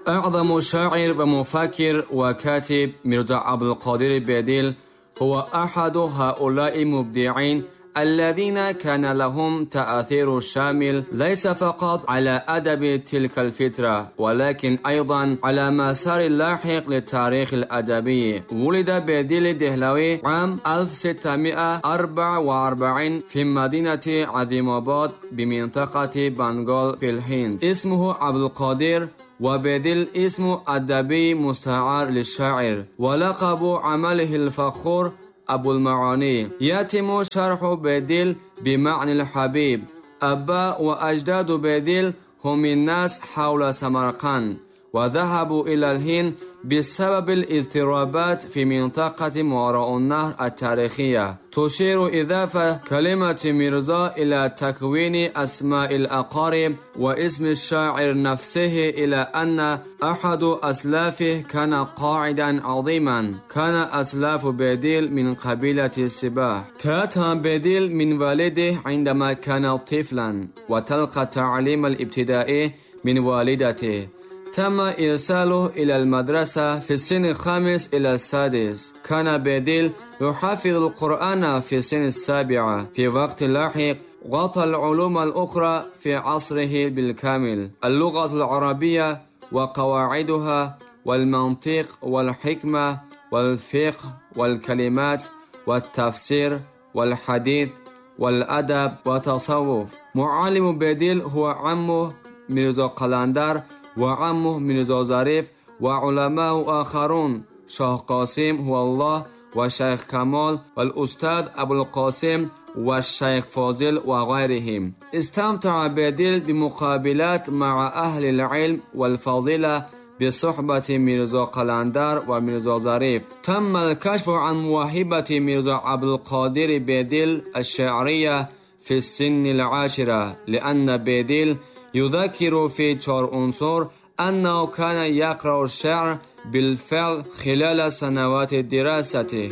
أعظم شاعر ومفكر وكاتب ميرزا عبد القادر بديل هو أحد هؤلاء المبدعين الذين كان لهم تأثير شامل ليس فقط على أدب تلك الفترة ولكن أيضا على مسار لاحق للتاريخ الأدبي. ولد بديل دهلوي عام 1644 في مدينة عظيم آباد بمنطقة بنغال في الهند. اسمه عبد القادر وبديل اسم أدبي مستعار للشاعر، ولقب عمله الفخور أبو المعاني. يتم شرح بديل بمعنى الحبيب. أباء وأجداد بديل هم الناس حول سمرقند وذهبوا إلى الهند بسبب الاضطرابات في منطقة ما وراء النهر التاريخية. تشير إضافة كلمة ميرزا إلى تكوين أسماء الأقارب واسم الشاعر نفسه إلى أن أحد أسلافه كان قاعدا عظيما. كان أسلاف بديل من قبيلة السباح. تأتى بديل من والده عندما كان طفلا وتلقى التعليم الابتدائي من والدته. تم إرساله إلى المدرسة في السن الخامس إلى السادس. كان بديل يحفظ القرآن في السن السابعة. في وقت لاحق غطى العلوم الأخرى في عصره بالكامل: اللغة العربية وقواعدها والمنطق والحكمة والفقه والكلمات والتفسير والحديث والأدب والتصوف. معلم بديل هو عمه ميرزا قلندر وعمه ميرزا ظریف وعلماء آخرون: شاه قاسم هو الله وشيخ كمال والأستاذ أبو القاسم والشيخ فاضل وغيرهم. استمتع بديل بمقابلات مع أهل العلم والفضيلة بصحبة ميرزا قلندر وميرزا ظریف. تم الكشف عن موهبة ميرزا عبد القادر بديل الشعرية في السن العاشرة، لأن بديل يذكر في 4 عنصر أنه كان يقرأ الشعر بالفعل خلال سنوات دراسته.